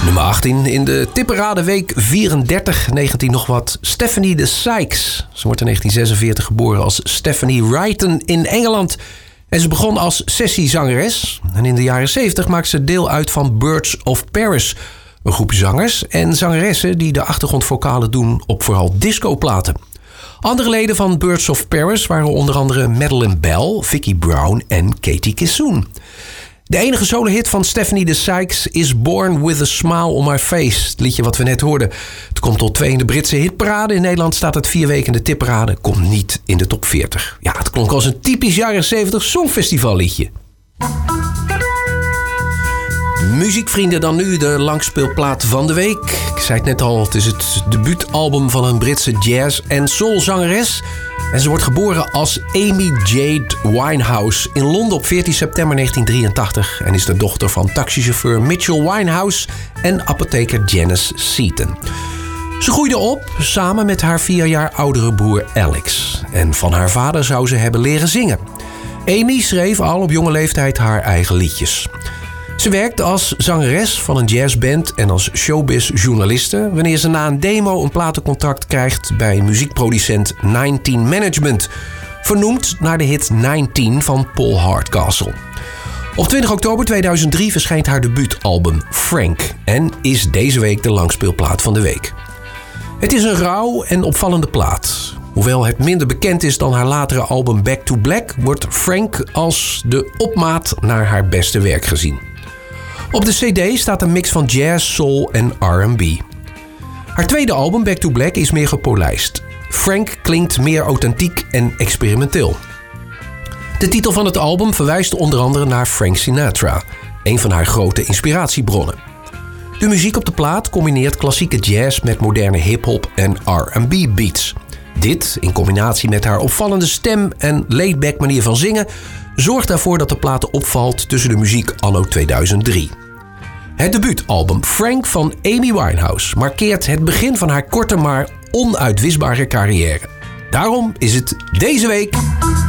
Nummer 18 in de tipperade week 34, 19 nog wat. Stephanie de Sykes. Ze wordt in 1946 geboren als Stephanie Wrighton in Engeland. En ze begon als sessiezangeres. En in de jaren 70 maakte ze deel uit van Birds of Paris. Een groep zangers en zangeressen die de achtergrondvocalen doen op vooral discoplaten. Andere leden van Birds of Paris waren onder andere Madeleine Bell, Vicki Brown en Katie Kissoon. De enige solo-hit van Stephanie de Sykes is Born With A Smile On My Face. Het liedje wat we net hoorden. Het komt tot 2 in de Britse hitparade. In Nederland staat het 4 weken in de tipparade. Komt niet in de top 40. Ja, het klonk als een typisch jaren 70 songfestivalliedje. Muziekvrienden, dan nu de langspeelplaat van de week. Ik zei het net al, het is het debuutalbum van een Britse jazz- en soulzangeres. En ze wordt geboren als Amy Jade Winehouse in Londen op 14 september 1983... en is de dochter van taxichauffeur Mitchell Winehouse en apotheker Janice Seaton. Ze groeide op samen met haar 4 jaar oudere broer Alex. En van haar vader zou ze hebben leren zingen. Amy schreef al op jonge leeftijd haar eigen liedjes. Ze werkt als zangeres van een jazzband en als showbiz-journaliste wanneer ze na een demo een platencontract krijgt bij muziekproducent 19 Management, vernoemd naar de hit 19 van Paul Hardcastle. Op 20 oktober 2003 verschijnt haar debuutalbum Frank en is deze week de langspeelplaat van de week. Het is een rauw en opvallende plaat. Hoewel het minder bekend is dan haar latere album Back to Black, wordt Frank als de opmaat naar haar beste werk gezien. Op de cd staat een mix van jazz, soul en R&B. Haar tweede album, Back to Black, is meer gepolijst. Frank klinkt meer authentiek en experimenteel. De titel van het album verwijst onder andere naar Frank Sinatra, een van haar grote inspiratiebronnen. De muziek op de plaat combineert klassieke jazz met moderne hip-hop en R&B beats. Dit, in combinatie met haar opvallende stem en laid-back manier van zingen, zorgt ervoor dat de plaat opvalt tussen de muziek anno 2003. Het debuutalbum Frank van Amy Winehouse markeert het begin van haar korte maar onuitwisbare carrière. Daarom is het deze week